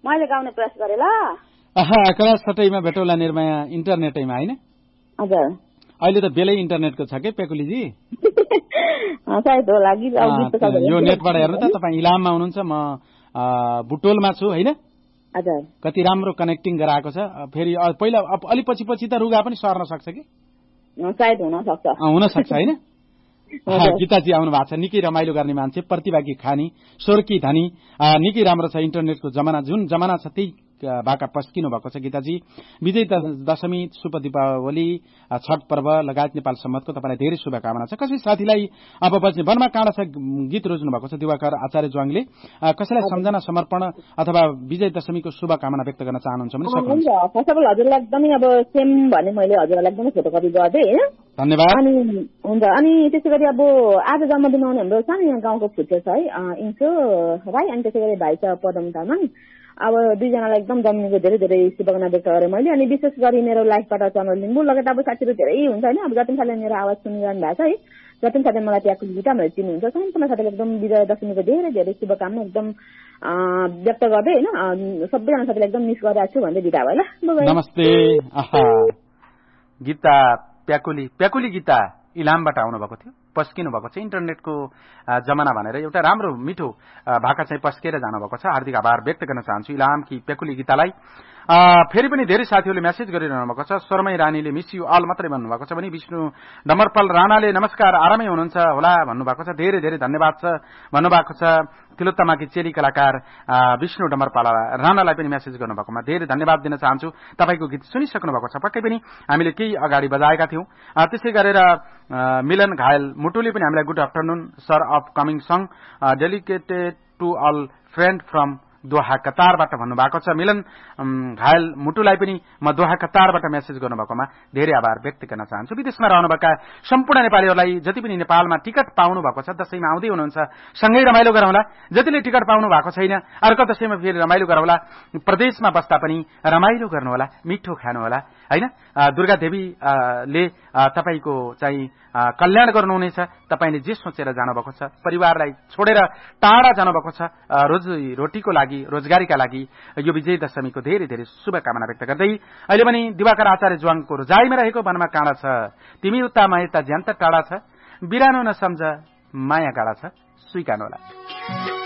मैले गाउने प्रयास गरेँ ल। क्लास 6मा भेटौला निर्माया इन्टरनेटैमा हैन? हजुर। अहिले त बेलै इन्टरनेटको छ के पेकुलीजी? सायद होला गीत यो नेटबाट हेर्नु त तपाईँ इलाममा हुनुहुन्छ, म बुटोलमा छु हैन? हजुर। कति राम्रो कनेक्टिङ गराएको छ। फेरि पहिला अलि पछि त रुगा पनि सर्न सक्छ कि? सायद हुन सक्छ हैन? गीताजी आउनु भएको छ, निकै रमाइलो गर्ने मान्छे, प्रतिभाकी खानी, स्वर्की धनी, निकै राम्रो छ। इन्टरनेटको जमाना जुन जमाना छ त्यही भाका पस्किनु भएको छ गीताजी। विजय दशमी, शुभ दीपावली, छठ पर्व लगायत नेपाल सम्मतको तपाईलाई धेरै शुभकामना छ। कसै साथीलाई अब बज्ने वनमा काँडा छ गीत रोज्नु भएको छ दिवाकर आचार्य ज्वाङले, कसैलाई सम्झना समर्पण अथवा विजय दशमीको शुभकामना व्यक्त गर्न चाहनुहुन्छ भने सक्नुहुन्छ। फर्स्ट अफ अल हजुरलाई एकदमै अब सेम भने मैले हजुरलाई एकदमै फोटोकपी गर्दै हैन? धन्यवाद। अनि हुन्छ। अनि त्यसै गरी अब आज जन्मदिन आउने हाम्रो सानो यहाँ गाउँको फुटे छ है, इन्सो राई, अनि त्यसै गरी भाइ छ पदम तामाङ। अब दुईजनालाई एकदम जन्मदिनको धेरै धेरै शुभकामना व्यक्त गरेँ मैले। अनि विशेष गरी मेरो लाइफबाट चन्द्र लिम्बू लगायत अब साथीहरू धेरै हुन्छ होइन, अब जति साथीले मेरो आवाज सुनिरहनु भएको छ है, जति साथीले मलाई त्यहाँको गीतहरू चिन्नुहुन्छ, सम्पूर्ण साथीले एकदम विजय दशमीको धेरै धेरै शुभकामना एकदम व्यक्त गर्दै होइन, सबैजना साथीले एकदम मिस गरिरहेको छु भन्दै बिदा भयो ल। नमस्ते। गीता प्याकुली गीता इलामबाट आउनु भएको थियो, पस्किनु भएको छ। इन्टरनेटको जमाना भनेर एउटा राम्रो मिठो भाका चाहिँ पस्केर जानुभएको छ। हार्दिक आभार व्यक्त गर्न चाहन्छु इलामकी प्याकुली गीतालाई। फेरि पनि धेरै साथीहरूले मेसेज गरिरहनु भएको छ। शर्मै रानीले मिस यु अल मात्रै भन्नुभएको छ भने विष्णु डमरपल राणाले नमस्कार आरामै हुनुहुन्छ होला भन्नुभएको छ। धेरै धेरै धन्यवाद छ भन्नुभएको छ। तिलोत्तमाकी चेली कलाकार विष्णु डमरपाल राणालाई पनि मेसेज गर्नुभएकोमा धेरै धन्यवाद दिन चाहन्छु। तपाईँको गीत सुनिसक्नु भएको छ, पक्कै पनि हामीले केही अगाडि बजाएका थियौं। त्यसै गरेर मिलन घायल मुटुले पनि हामीलाई good afternoon sort of coming song dedicated to all friend from दोहा कतारबाट भन्नुभएको छ। मिलन घायल मुटुलाई पनि म दोहा कतारबाट मेसेज गर्नुभएकोमा धेरै आभार व्यक्त गर्न चाहन्छु। विदेशमा रहनुभएका सम्पूर्ण नेपालीहरूलाई जति पनि नेपालमा टिकट पाउनु भएको छ, दशैंमा आउँदै हुनुहुन्छ, सँगै रमाइलो गरौँला। जतिले टिकट पाउनु भएको छैन अर्को दशैंमा फेरि रमाइलो गरौँला। प्रदेशमा बस्दा पनि रमाइलो गर्नुहोला, मिठो खानुहोला हैन। दुर्गा देवीले तपाईको चाहिँ कल्याण गर्नुहुनेछ। तपाईले जे सोचेर जानुभएको छ, परिवारलाई छोडेर टाढा जानुभएको छ, रोजीरोटीको लागि, रोजगारीका लागि यो विजय दशमीको धेरै धेरै शुभकामना व्यक्त गर्दै अहिले पनि दिवाकर आचार्य ज्वाङको रोजाइमा रहेको वनमा काँडा छ, तिमी उता म यता ज्यान्त टाढा छ, बिरानो नसम्झ माया गाडा छ, स्वीकार्नुहोला।